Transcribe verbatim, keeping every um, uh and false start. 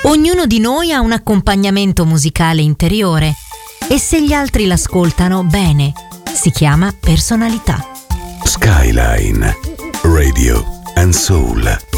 Ognuno di noi ha un accompagnamento musicale interiore e se gli altri l'ascoltano bene, si chiama personalità. Skyline Radio and Soul.